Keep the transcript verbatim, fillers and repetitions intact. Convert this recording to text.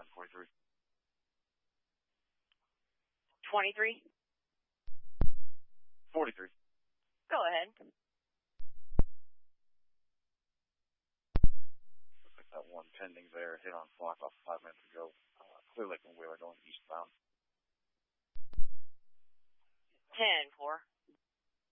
ten forty-three. twenty-three? forty-three. Go ahead. Looks like that one pending there hit on clock off five minutes ago. Uh, Clear Lake and Wheeler going eastbound. ten four.